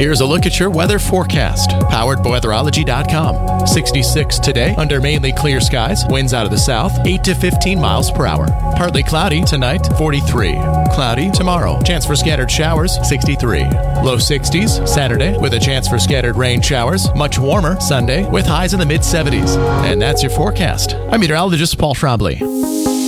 Here's a look at your weather forecast, powered by weatherology.com. 66 today under mainly clear skies, winds out of the south, 8 to 15 miles per hour. Partly cloudy tonight, 43. Cloudy tomorrow, chance for scattered showers, 63. Low 60s Saturday with a chance for scattered rain showers. Much warmer Sunday with highs in the mid 70s. And that's your forecast. I'm meteorologist Paul Schraubly.